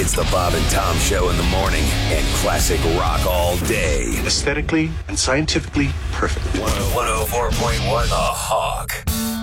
It's the Bob and Tom Show in the morning and classic rock all day. Aesthetically and scientifically perfect. 104.1 The Hog.